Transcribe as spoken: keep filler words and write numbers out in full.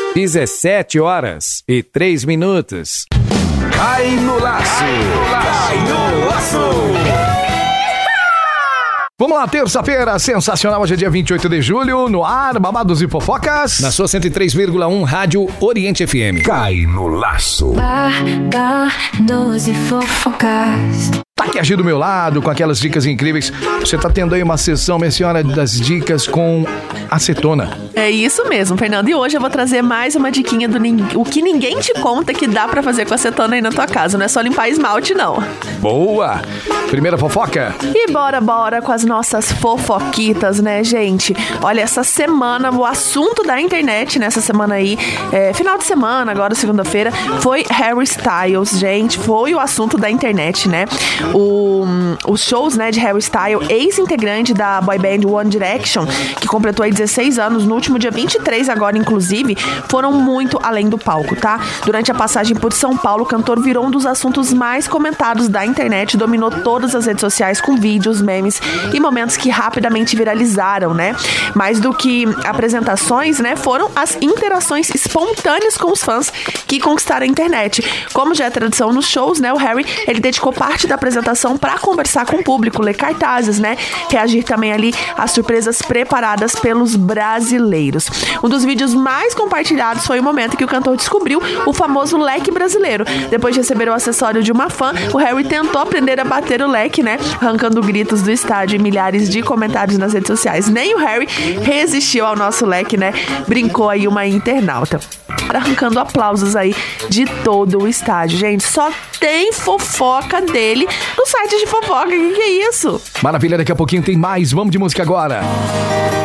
dezessete horas e três minutos. Cai no laço! Cai no laço! Vamos lá, terça-feira sensacional, hoje é dia vinte e oito de julho, no ar, Babados e Fofocas. Na sua cento e três vírgula um, Rádio Oriente F M. Cai no laço. Babados e Fofocas. Tá aqui aqui do meu lado, com aquelas dicas incríveis. Você tá tendo aí uma sessão, minha senhora, das dicas com acetona. É isso mesmo, Fernando. E hoje eu vou trazer mais uma diquinha do nin... o que ninguém te conta que dá pra fazer com acetona aí na tua casa. Não é só limpar esmalte, não. Boa! Primeira fofoca. E bora, bora com as nossas fofoquitas, né, gente? Olha, essa semana, o assunto da internet nessa semana aí, é, final de semana, agora segunda-feira, foi Harry Styles, gente. Foi o assunto da internet, né? O, os shows, né, de Harry Styles, ex-integrante da boy band One Direction, que completou aí dezesseis anos, no último dia vinte e três agora, inclusive, foram muito além do palco, tá? Durante a passagem por São Paulo, o cantor virou um dos assuntos mais comentados da internet, dominou todas as redes sociais com vídeos, memes e momentos que rapidamente viralizaram, né? Mais do que apresentações, né, foram as interações espontâneas com os fãs que conquistaram a internet. Como já é tradição nos shows, né, o Harry, ele dedicou parte da apresentação para conversar com o público, ler cartazes, né? Reagir também ali às surpresas preparadas pelos brasileiros. Um dos vídeos mais compartilhados foi o momento que o cantor descobriu o famoso leque brasileiro. Depois de receber o acessório de uma fã, o Harry tentou aprender a bater o leque, né? Arrancando gritos do estádio e milhares de comentários nas redes sociais. Nem o Harry resistiu ao nosso leque, né? Brincou aí uma internauta. Arrancando aplausos aí de todo o estádio. Gente, só tem fofoca dele no site de fofoca. O que, que é isso? Maravilha, daqui a pouquinho tem mais. Vamos de música agora.